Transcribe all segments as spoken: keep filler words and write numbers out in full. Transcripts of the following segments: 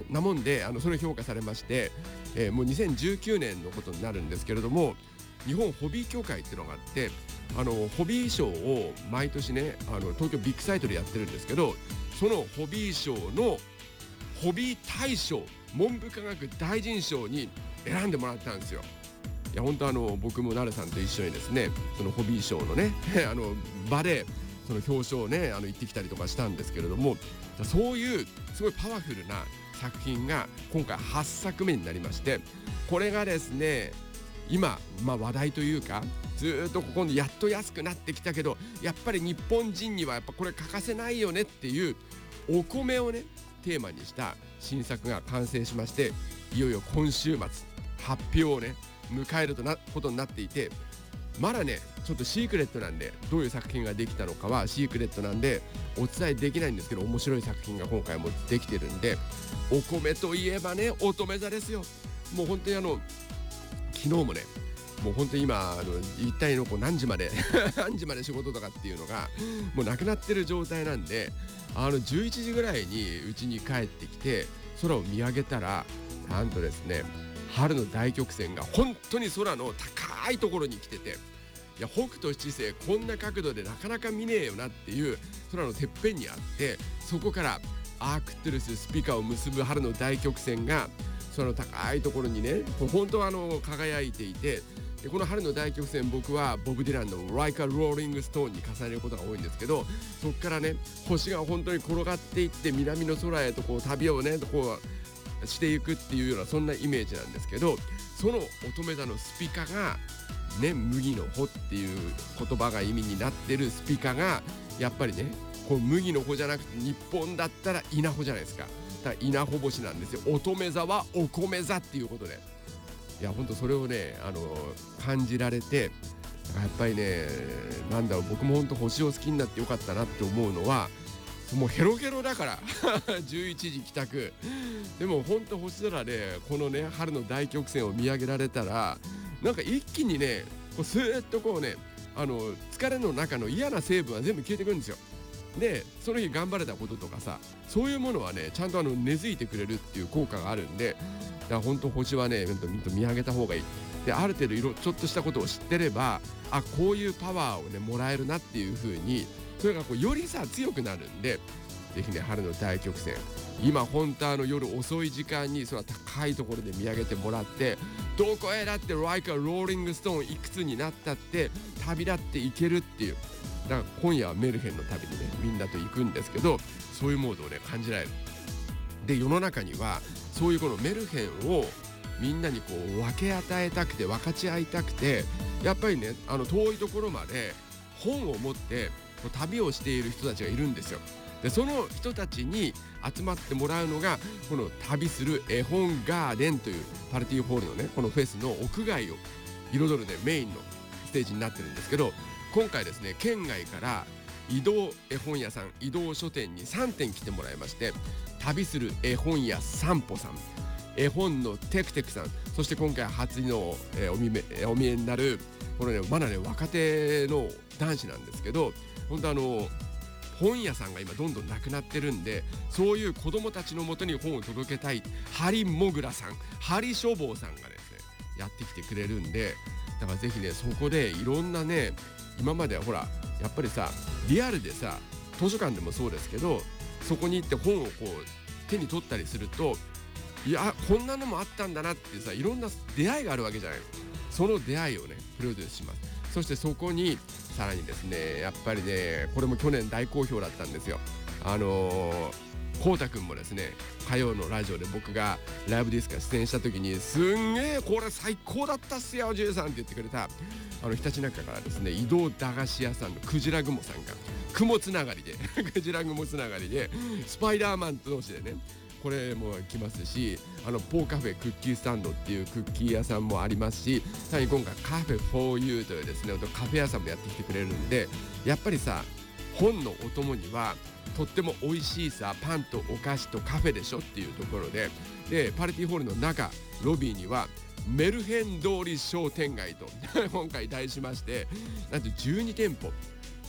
なもんであのそれ評価されまして、えー、もうにせんじゅうきゅうねんのことになるんですけれども、日本ホビー協会っていうのがあって、あのホビー賞を毎年ねあの東京ビッグサイトでやってるんですけど、そのホビー賞のホビー大賞文部科学大臣賞に選んでもらったんですよ。いや本当あの僕もなるさんと一緒にですね、そのホビー賞のねあの場でその表彰をねあの行ってきたりとかしたんですけれども、そういうすごいパワフルな作品が今回はっさくめになりまして、これがですね今、まあ、話題というか、ずっとここにやっと安くなってきたけど、やっぱり日本人にはやっぱこれ欠かせないよねっていうお米をねテーマにした新作が完成しまして、いよいよ今週末発表をね迎えるとなことになっていて、まだねちょっとシークレットなんで、どういう作品ができたのかはシークレットなんでお伝えできないんですけど、面白い作品が今回もできてるんで、お米といえばね乙女座ですよ。もう本当にあの昨日もね、もう本当に今あの一体のこう何時まで何時まで仕事とかっていうのがもうなくなってる状態なんで、あのじゅういちじぐらいに家に帰ってきて空を見上げたら、なんとですね春の大曲線が本当に空の高いところに来てて、いや北斗七星こんな角度でなかなか見ねえよなっていう空のてっぺんにあって、そこからアークトゥルススピカを結ぶ春の大曲線が空の高いところにね本当はあの輝いていて、でこの春の大曲線、僕はボブ・ディランの Like a Rolling Stone に重ねることが多いんですけど、そこからね星が本当に転がっていって南の空へとこう旅をねこうしていくっていうような、そんなイメージなんですけど、その乙女座のスピカがね麦の穂っていう言葉が意味になってるスピカがやっぱりねこう麦の穂じゃなくて、日本だったら稲穂じゃないですか。だから稲穂星なんですよ。乙女座はお米座っていうことで、いや本当それをねあの感じられて、やっぱりねなんだろう、僕も本当星を好きになってよかったなって思うのは、もうヘロヘロだからじゅういちじ帰宅でも本当星空でこのね春の大曲線を見上げられたら、なんか一気にねこうスーッとこうねあの疲れの中の嫌な成分は全部消えてくるんですよ。でその日頑張れたこととかさ、そういうものはねちゃんとあの根付いてくれるっていう効果があるんで、だから本当星はね見上げた方がいい。である程度色ちょっとしたことを知ってれば、あこういうパワーをねもらえるなっていう風に、それがこうよりさ強くなるんで、ぜひね春の大曲線、今本当あの夜遅い時間にその高いところで見上げてもらって、どこへだって Like a Rolling Stone いくつになったって旅立っていけるっていう、だから今夜はメルヘンの旅にねみんなと行くんですけど、そういうモードをね感じられる。で世の中にはそういうこのメルヘンをみんなにこう分け与えたくて分かち合いたくて、やっぱりねあの遠いところまで本を持って旅をしている人たちがいるんですよ。でその人たちに集まってもらうのがこの旅する絵本ガーデンというパルティーホールのねこのフェスの屋外を彩るねメインのステージになってるんですけど、今回ですね県外から移動絵本屋さん、移動書店にさんてん来てもらいまして、旅する絵本屋散歩さん、絵本のテクテクさん、そして今回初の、えー、お見えお見えになるこのねまだね若手の男子なんですけど、本当あの本屋さんが今どんどんなくなってるんで、そういう子どもたちのもとに本を届けたいハリモグラさん、ハリ書房さんがですねやってきてくれるんで、だからぜひねそこでいろんなね、今まではほらやっぱりさリアルでさ図書館でもそうですけど、そこに行って本をこう手に取ったりすると、いやこんなのもあったんだなってさ、いろんな出会いがあるわけじゃないの。その出会いをねプロデュースします。そしてそこにさらにですね、やっぱりねこれも去年大好評だったんですよ。あのー、こうたくんもですね火曜のラジオで僕がライブディスカ出演した時に、すんげえこれ最高だったっすよジェイさんって言ってくれた、あのひたちなかからですね移動駄菓子屋さんのクジラグモさんが雲つながりでクジラグモつながりでスパイダーマン同士でねこれも来ますし、あのポーカフェクッキースタンドっていうクッキー屋さんもありますし、さらに今回カフェ フォーユー というですねカフェ屋さんもやってきてくれるんで、やっぱりさ本のお供にはとっても美味しいさパンとお菓子とカフェでしょっていうところで、でパルティーホールの中ロビーにはメルヘン通り商店街と今回題しまして、なんとじゅうにてんぽ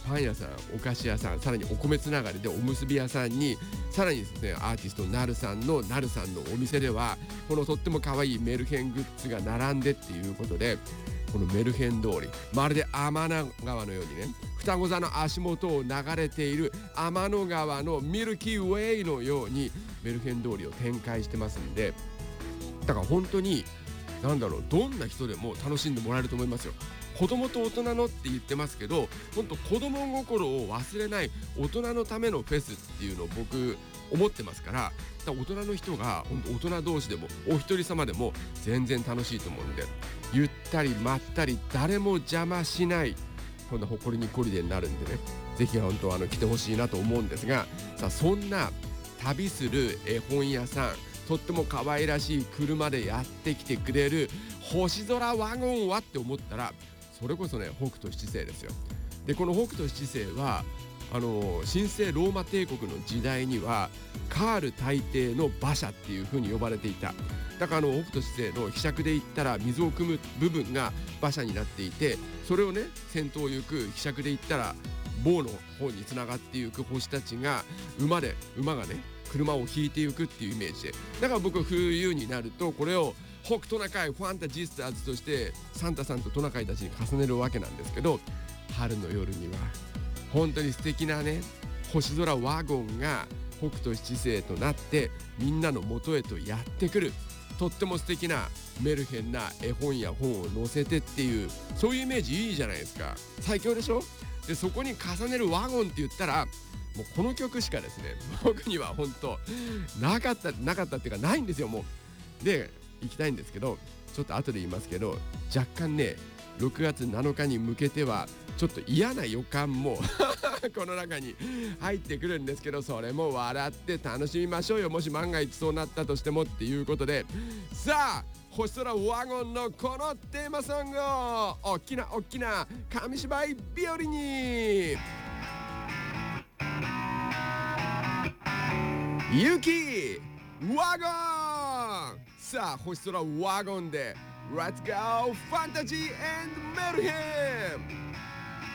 パン屋さん、お菓子屋さん、さらにお米つながりでおむすび屋さんに、さらにですねアーティストなるさんのなるさんのお店ではこのとっても可愛いメルヘングッズが並んでっていうことで、このメルヘン通り、まるで天の川のようにね、双子座の足元を流れている天の川のミルキーウェイのようにメルヘン通りを展開してますんで、だから本当になんだろう、どんな人でも楽しんでもらえると思いますよ。子供と大人のって言ってますけど、本当子供心を忘れない大人のためのフェスっていうのを僕思ってますから、だから大人の人が本当大人同士でもお一人様でも全然楽しいと思うんで、ゆったりまったり誰も邪魔しないこんな誇りにこりでになるんでね、ぜひ本当あの来てほしいなと思うんですが、さあそんな旅する絵本屋さん、とっても可愛らしい車でやってきてくれる星空ワゴンはって思ったら、それこそね北斗七星ですよ。でこの北斗七星はあの神聖ローマ帝国の時代にはカール大帝の馬車っていう風に呼ばれていた。だからあの北斗七星のひしゃくで言ったら水を汲む部分が馬車になっていて、それをね先頭を行くひしゃくで言ったら棒の方につながっていく星たちが馬で馬がね車を引いていくっていうイメージで、だから僕冬になるとこれを北トナカイファンタジスターズとしてサンタさんとトナカイたちに重ねるわけなんですけど、春の夜には本当に素敵なね星空ワゴンが北斗七星となってみんなの元へとやってくる、とっても素敵なメルヘンな絵本や本を載せてっていう、そういうイメージいいじゃないですか。最強でしょ。でそこに重ねるワゴンって言ったらもうこの曲しかですね僕には本当なかったなかったっていうかないんですよ。もうで行きたいんですけど、ちょっと後で言いますけど、若干ねろくがつなのかに向けてはちょっと嫌な予感もこの中に入ってくるんですけど、それも笑って楽しみましょうよ。もし万が一そうなったとしてもっていうことで、さあ星空ワゴンのこのテーマソングをおっきなおっきな紙芝居日和に雪ワゴン。さあ星空ワゴンで Let's go ファンタジー and メルヘン。